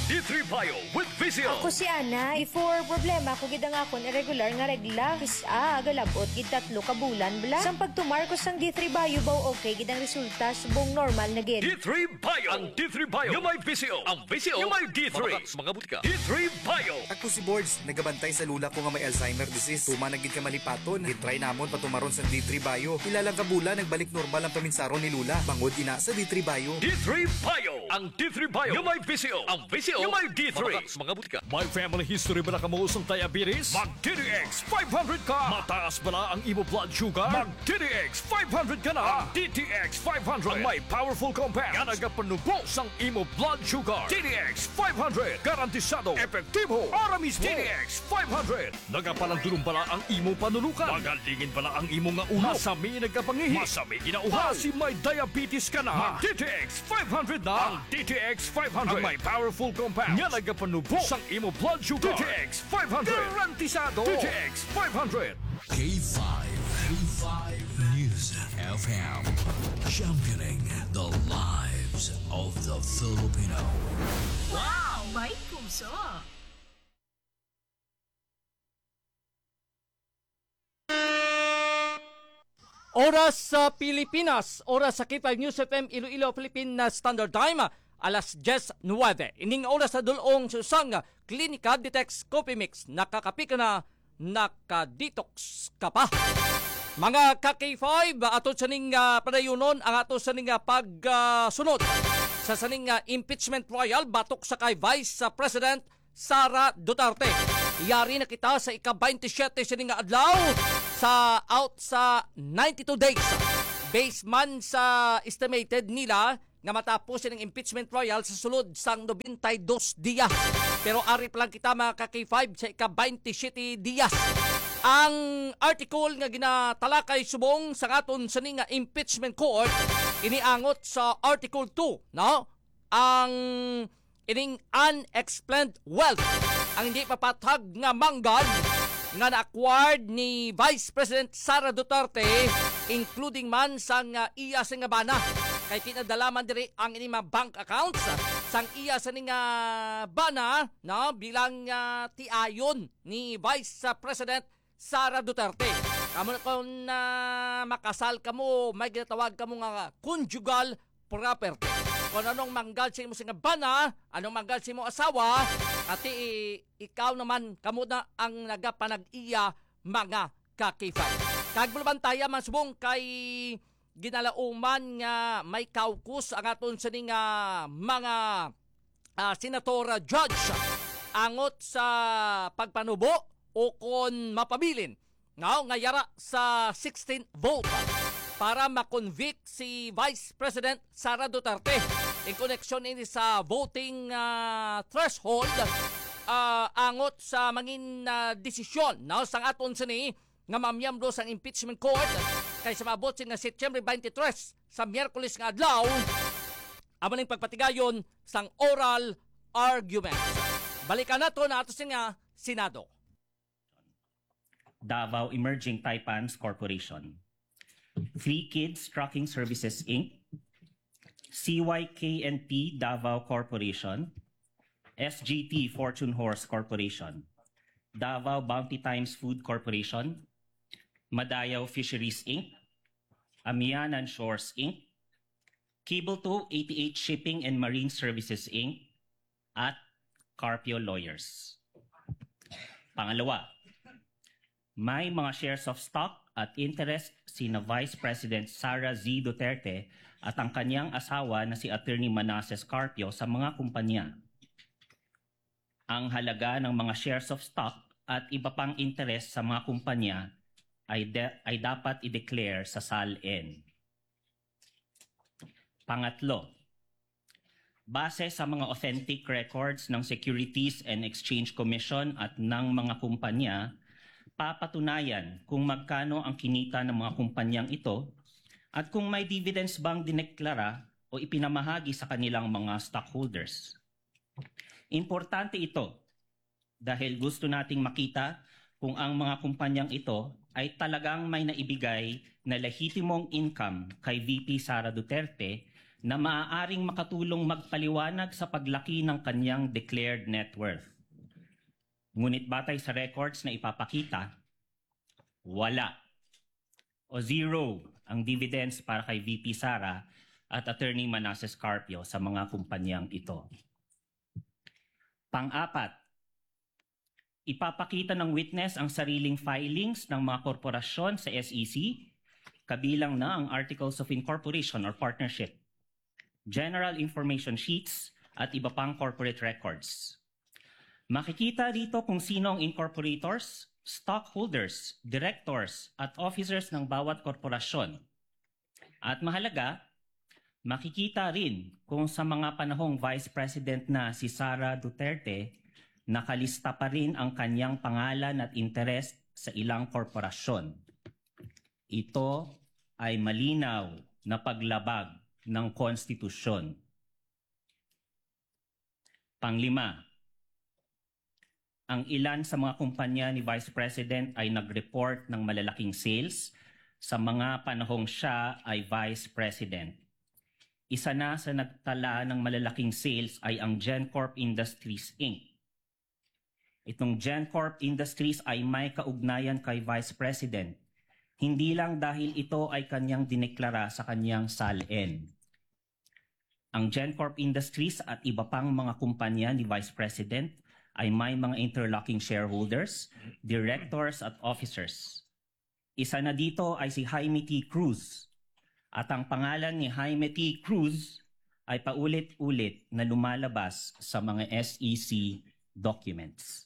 D3 Bio with Visio. Ako si Ana, before problema ko gid ang akon irregular nga regla. Galabot gid 3 ka bulan bla. Sang pagtumar ko sang D3 Bio baw okay gid ang resulta subong normal na gid. D3 Bio. Ang D3 Bio yung may Visio. Ang Visio yung may D3. Mga butika. D3 Bio. Ako si Boards, nagabantay sa lula ko nga may Alzheimer disease. Tuma na gid ka malipaton. Gitry namon patumaron sa D3 Bio. Ilalang ka bulan nagbalik normal ang paminsaron ni lula. Bangod ina sa D3 Bio. D3 Bio. Ang D3 Bio yung may Visio. Ang Visio yung may D3. Mga butika. May family history ba na kamuusong diabetes? Mag-DDX 500 ka. Mataas ba na ang imo blood sugar? Mag-DDX 500 ka na. DTX 500 ang may powerful compounds. Nga nagapanubos ang imo blood sugar. DDX 500 garantisado epektibo. Para mismo. DDX 500 nagapalandulong bala ang imo panulukan. Magalingin bala ang imo nga ulo. Masami nagapangihi. Masami ginauhaw. Kasi may diabetes ka na. DTX 500 na. Ang DTX 500 ang may powerful compounds. Nga nagapanubos ang imo blood sugar. DTX 500 garantisado. DTX 500 K5 News FM, championing the lives of the Filipino. Wow! May puso! Oras sa Pilipinas, oras sa K5 News FM Iloilo Philippine Standard Time, alas 10:09. Ining oras sa dulong susang Klinika Detox Coffee Mix. Nakakapi ka na, nakadetox ka pa. Mga ka-K5, ato sa ning padayunon ang ato sa ning pagsunod sa saning impeachment trial batok sa kay Vice President Sara Duterte. Yari na kita sa ika-27 sa ning adlaw sa out sa 92 days. Based man sa estimated nila nga matapos ng impeachment trial sa sulod sang 92 diya. Pero ari pa lang kita mga ka-K5 sa ika-27 diyas. Ang article nga ginatalakay subong sa aton sa ning impeachment court iniangot sa Article 2, no? Ang ining unexplained wealth, ang hindi papatag nga manggan nga na-acquired ni Vice President Sara Duterte, including man sang iya sa nga bana. Kay kinadalaman diri ang ining mga bank accounts sang iya sa nga bana, no? Bilang tiayon ni Vice President Sara Duterte. Kamu na kung makasal ka mo, may ginatawag ka mo nga conjugal property. Kung anong manggal sa imo sa bana, anong manggal sa imo asawa, at ikaw naman kamo na ang nagapanag-iya mga kakifay. Kagbulabantaya man subong kay ginalauman nga may caucus ang aton sa mga senator judge angot sa pagpanubo o kon mapabilin nga yara sa 16 vote para makonvict si Vice President Sara Duterte in connection ini sa voting threshold angot sa mangin desisyon sang aton sini nga mamyamdo sang impeachment court kay sa maabot nga September 23 sa Miyerkules nga adlaw amo ning pagpatigayon sang oral argument. Balikan nato na ato nga Senado. Davao Emerging Taipans Corporation, Free Kids Trucking Services Inc., CYKNP Davao Corporation, SGT Fortune Horse Corporation, Davao Bounty Times Food Corporation, Madayaw Fisheries Inc., Amianan Shores Inc., Cable 288 Shipping and Marine Services Inc., at Carpio Lawyers. Pangalawa, may mga shares of stock at interest sina Vice President Sara Z. Duterte at ang kanyang asawa na si Attorney Manasseh Carpio sa mga kumpanya. Ang halaga ng mga shares of stock at iba pang interest sa mga kumpanya ay dapat i-declare sa SALN. Pangatlo, base sa mga authentic records ng Securities and Exchange Commission at ng mga kumpanya, papatunayan kung magkano ang kinita ng mga kumpanyang ito at kung may dividends bang dineklara o ipinamahagi sa kanilang mga stockholders. Importante ito dahil gusto nating makita kung ang mga kumpanyang ito ay talagang may naibigay na lehitimong income kay VP Sara Duterte na maaaring makatulong magpaliwanag sa paglaki ng kanyang declared net worth. Ngunit batay sa records na ipapakita, wala o zero ang dividends para kay VP Sara at Attorney Manasseh Carpio sa mga kumpanyang ito. Pang-apat, ipapakita ng witness ang sariling filings ng mga korporasyon sa SEC, kabilang na ang Articles of Incorporation or Partnership, General Information Sheets at iba pang corporate records. Makikita dito kung sino ang incorporators, stockholders, directors at officers ng bawat korporasyon. At mahalaga, makikita rin kung sa mga panahong Vice President na si Sara Duterte, nakalista pa rin ang kanyang pangalan at interes sa ilang korporasyon. Ito ay malinaw na paglabag ng konstitusyon. Panglima, ang ilan sa mga kumpanya ni Vice President ay nag-report ng malalaking sales sa mga panahong siya ay Vice President. Isa na sa nagtala ng malalaking sales ay ang GenCorp Industries Inc. Itong GenCorp Industries ay may kaugnayan kay Vice President, hindi lang dahil ito ay kanyang dineklara sa kanyang SALN. Ang GenCorp Industries at iba pang mga kumpanya ni Vice President ay may mga interlocking shareholders, directors at officers. Isa na dito ay si Jaime T. Cruz. At ang pangalan ni Jaime T. Cruz ay paulit-ulit na lumalabas sa mga SEC documents.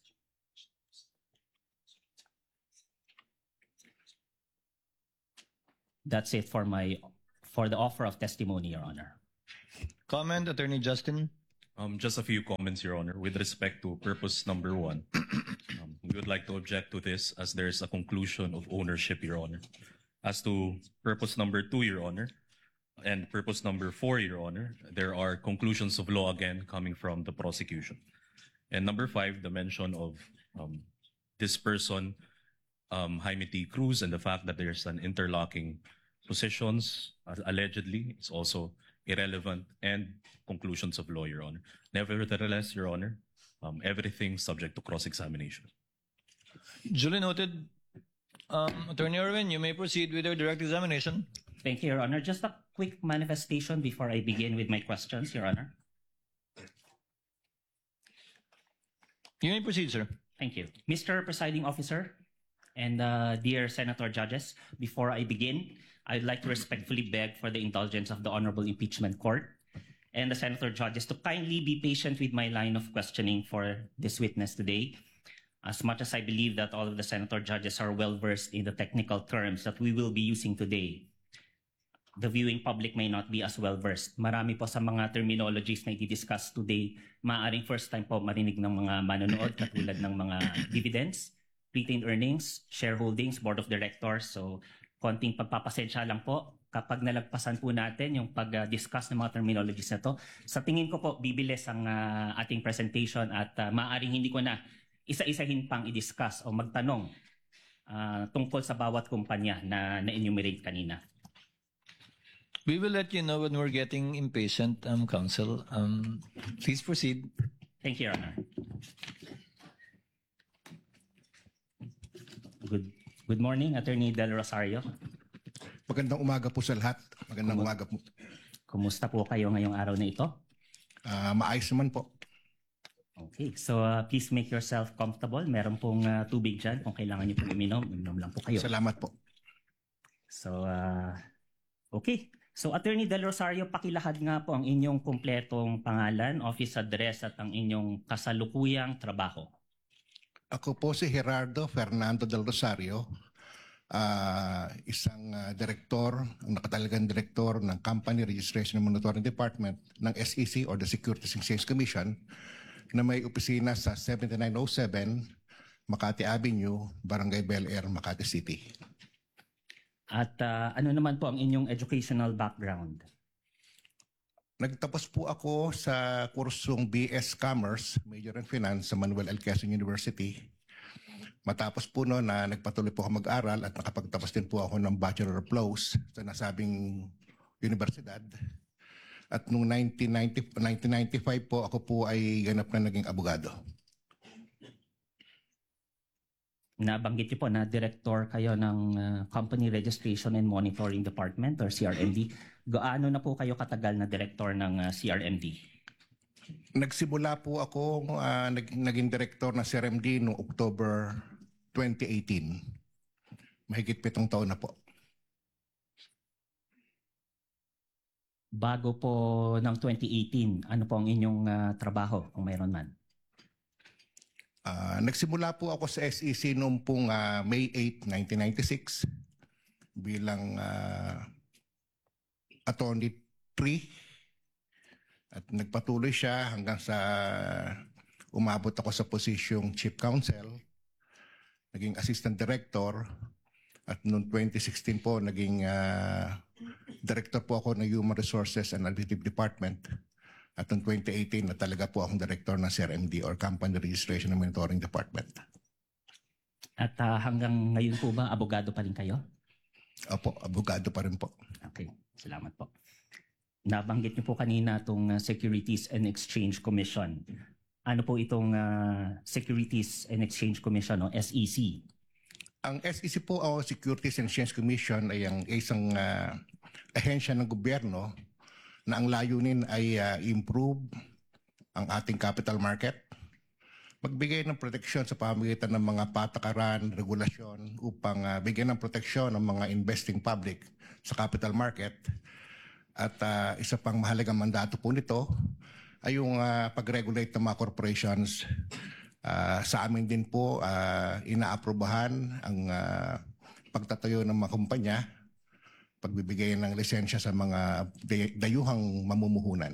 That's it for the offer of testimony, Your Honor. Comment, Attorney Justin. Just a few comments, Your Honor. With respect to purpose number 1, we would like to object to this as there is a conclusion of ownership, Your Honor. As to purpose number 2, Your Honor, and purpose number 4, Your Honor, there are conclusions of law again coming from the prosecution. And number 5, the mention of this person, Jaime T. Cruz, and the fact that there's an interlocking positions, allegedly, is also irrelevant, and conclusions of law, Your Honor. Nevertheless, Your Honor, everything subject to cross-examination. Duly noted. Attorney Irwin, you may proceed with your direct examination. Thank you, Your Honor. Just a quick manifestation before I begin with my questions, Your Honor. You may proceed, sir. Thank you. Mr. Presiding Officer and dear Senator Judges, before I begin, I'd like to respectfully beg for the indulgence of the Honorable Impeachment Court and the Senator Judges to kindly be patient with my line of questioning for this witness today. As much as I believe that all of the Senator Judges are well-versed in the technical terms that we will be using today, the viewing public may not be as well-versed. Marami po sa mga terminologies na i-discuss today, maaaring first time po marinig ng mga manonood katulad ng mga dividends, retained earnings, shareholdings, board of directors. So, konting pagpapasensya lang po kapag nalagpasan po natin yung pag-discuss ng mga terminologies na to. Sa tingin ko po, bibilis ang ating presentation at maaaring hindi ko na isa-isahin pang i-discuss o magtanong tungkol sa bawat kumpanya na na-enumerate kanina. We will let you know when we're getting impatient, Counsel. Please proceed. Thank you, Your Honor. Good morning, Attorney Del Rosario. Magandang umaga po sa lahat. Magandang umaga po. Kumusta po kayo ngayong araw na ito? Maayos naman po. Okay, so please make yourself comfortable. Meron pong tubig dyan. Kung kailangan niyo pong uminom lang po kayo. Salamat po. So, okay. So, Attorney Del Rosario, pakilahad nga po ang inyong kumpletong pangalan, office address at ang inyong kasalukuyang trabaho. Ako po si Gerardo Fernando Del Rosario, isang direktor, ang nakatalagang direktor ng Company Registration and Monitoring Department ng SEC or the Securities and Exchange Commission na may opisina sa 7907 Makati Avenue, Barangay Bel Air, Makati City. At ano naman po ang inyong educational background? Nagtapos po ako sa kursong BS Commerce, Major in Finance sa Manuel L. Quezon University. Matapos po noon na nagpatuloy po ako mag-aral at nakapagtapos din po ako ng Bachelor of Laws sa nasabing universidad. At noong 1995 po, ako po ay ganap na naging abogado. Nabanggit niyo po na director kayo ng Company Registration and Monitoring Department or CRMD. Gaano na po kayo katagal na director ng CRMD? Nagsimula po ako, naging director ng CRMD noong October 2018. Mahigit 7 taon na po. Bago po ng 2018, ano po ang inyong trabaho kung mayroon man? Nagsimula po ako sa SEC noong pong May 8, 1996 bilang attorney 3 at nagpatuloy siya hanggang sa umabot ako sa posisyong chief counsel, naging assistant director at noong 2016 po naging director po ako ng Human Resources and Administrative Department. At noong 2018 na talaga po akong director ng CRMD or Company Registration and Monitoring Department. At hanggang ngayon po ba, abogado pa rin kayo? Opo, abogado pa rin po. Okay, salamat po. Nabanggit niyo po kanina itong Securities and Exchange Commission. Ano po itong Securities and Exchange Commission o SEC? Ang SEC po o Securities and Exchange Commission ay ang isang ahensya ng gobyerno na ang layunin ay improve ang ating capital market, magbigay ng proteksyon sa pamamagitan ng mga patakaran, regulasyon upang bigyan ng proteksyon ng mga investing public sa capital market. At isa pang mahalagang mandato po nito ay yung pag-regulate ng mga corporations. Sa amin din po inaaprobahan ang pagtatayo ng mga kumpanya, pagbibigay ng lisensya sa mga dayuhang mamumuhunan.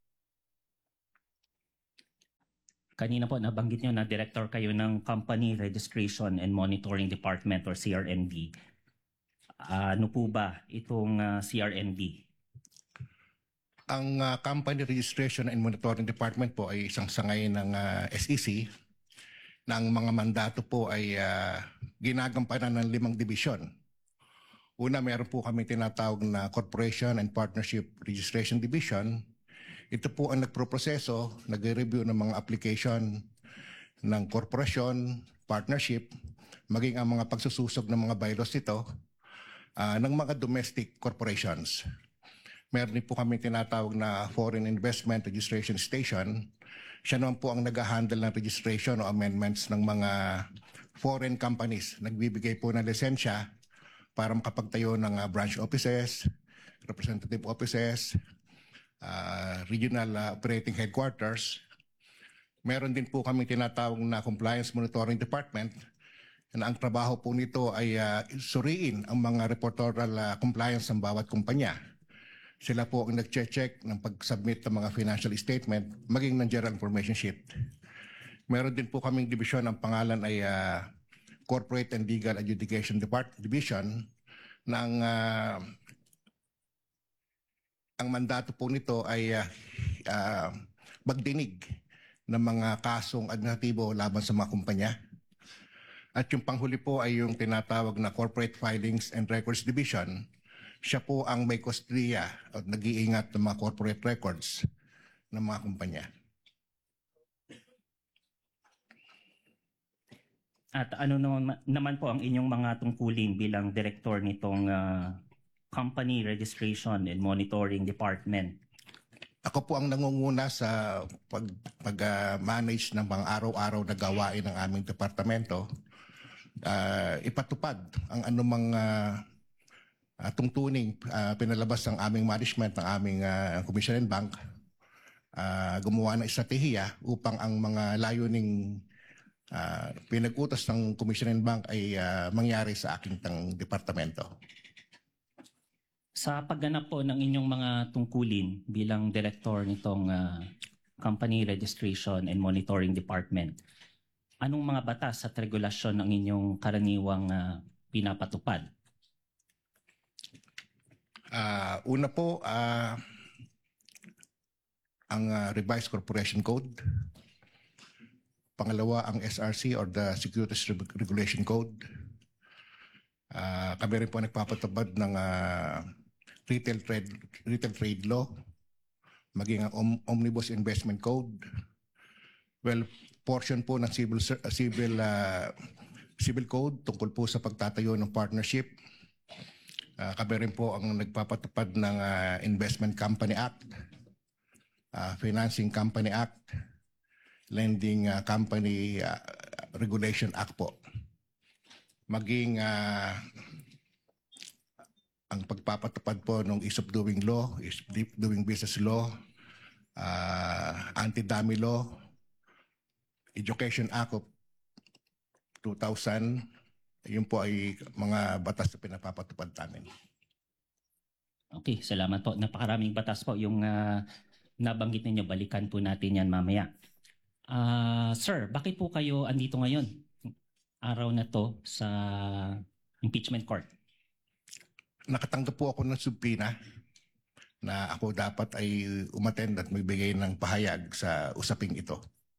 Kanina po nabanggit niyo na director kayo ng Company Registration and Monitoring Department or CRMD. Ano po ba itong CRMD? Ang Company Registration and Monitoring Department po ay isang sangay ng SEC na ang mga mandato po ay ginagampanan ng 5 dibisyon. Una, meron po kami tinatawag na Corporation and Partnership Registration Division. Ito po ang nagproproseso, nagre-review ng mga application ng korporasyon, partnership, maging ang mga pagsususog ng mga bylaws nito ng mga domestic corporations. Meron din po kami tinatawag na Foreign Investment Registration Station. Siya naman po ang nag-handle ng registration o amendments ng mga foreign companies. Nagbibigay po ng lisensya para makapagtayo ng branch offices, representative offices, regional operating headquarters. Meron din po kami tinatawag na Compliance Monitoring Department na ang trabaho po nito ay suriin ang mga reportorial compliance ng bawat kumpanya. Sila po ang nag-check ng pag-submit ng mga financial statement, maging ng general information sheet. Meron din po kaming division, ang pangalan ay Corporate and Legal Adjudication Division na ang mandato po nito ay magdinig ng mga kasong administratibo laban sa mga kumpanya. At yung panghuli po ay yung tinatawag na Corporate Filings and Records Division. Siya po ang may kustodiya at nag-iingat ng mga corporate records ng mga kumpanya. At ano naman po ang inyong mga tungkulin bilang director nitong Company Registration and Monitoring Department? Ako po ang nangunguna sa pag-manage ng mga araw-araw na gawain ng aming departamento. Ipatupad ang anumang tungtuning pinalabas ng aming management, ng aming Commission and Bank. Gumawa ng estratehiya upang ang mga layuning pinag-utos ng Commission and Bank ay mangyari sa aking departamento. Sa pagganap po ng inyong mga tungkulin bilang director nitong Company Registration and Monitoring Department, anong mga batas at regulasyon ang inyong karaniwang pinapatupad? Una po, ang Revised Corporation Code. Pangalawa, ang SRC or the Securities Regulation Code. Kami rin po nagpapatupad ng retail trade law. maging ang Omnibus Investment Code. Well, portion po ng civil code tungkol po sa pagtatayo ng partnership. Kami rin po ang nagpapatupad ng Investment Company Act, Financing Company Act, Lending Company Regulation Act po. Maging ang pagpapatupad po ng Ease of Doing Law, Ease of Doing Business Law, Anti-Dummy Law, Education Act of 2000, yun po ay mga batas na pinapapatupad namin. Okay, salamat po. Napakaraming batas po yung nabanggit ninyo. Balikan po natin yan mamaya. Sir, bakit po kayo andito ngayon? Araw na to sa impeachment court. Nakatanggap po ako ng subpoena na ako dapat ay umattend at magbigay ng pahayag sa usaping ito.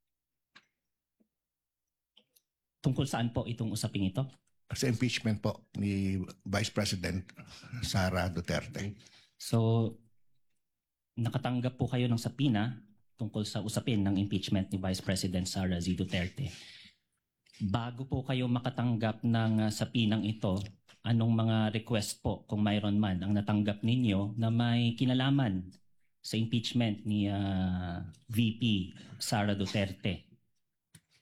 Tungkol saan po itong usaping ito? Sa impeachment po ni Vice President Sara Duterte. So, nakatanggap po kayo ng subpoena tungkol sa usapin ng impeachment ni Vice President Sara Z. Duterte. Bago po kayo makatanggap ng subpoenang ito, anong mga request po, kung mayroon man, ang natanggap ninyo na may kinalaman sa impeachment ni VP Sara Duterte?